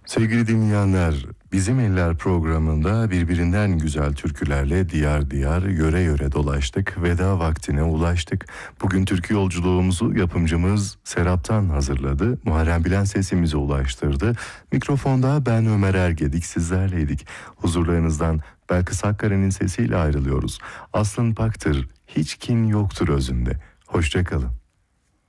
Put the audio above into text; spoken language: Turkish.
Sevgili dinleyenler, Bizim Eller programında birbirinden güzel türkülerle diyar diyar, yöre yöre dolaştık, veda vaktine ulaştık. Bugün türkü yolculuğumuzu yapımcımız Serap'tan hazırladı, Muharrem Bilen sesimize ulaştırdı. Mikrofonda ben Ömer Ergedik, sizlerleydik. Huzurlarınızdan Belkıs Hakkare'nin sesiyle ayrılıyoruz. Aslın Paktır, hiç kin yoktur özünde. Hoşça kalın.